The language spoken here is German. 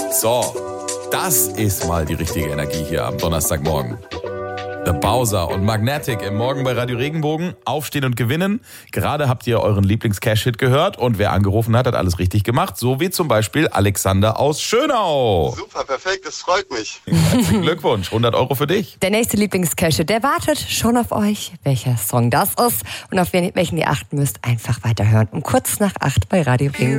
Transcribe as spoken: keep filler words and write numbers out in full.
So, das ist mal die richtige Energie hier am Donnerstagmorgen. The Bowser und Magnetic im Morgen bei Radio Regenbogen. Aufstehen und gewinnen. Gerade habt ihr euren Lieblings-Cash-Hit gehört und wer angerufen hat, hat alles richtig gemacht. So wie zum Beispiel Alexander aus Schönau. Super, perfekt, das freut mich. Herzlichen Glückwunsch, hundert Euro für dich. Der nächste Lieblings-Cash-Hit, der wartet schon auf euch, welcher Song das ist und auf welchen ihr achten müsst. Einfach weiterhören um kurz nach acht bei Radio Regenbogen.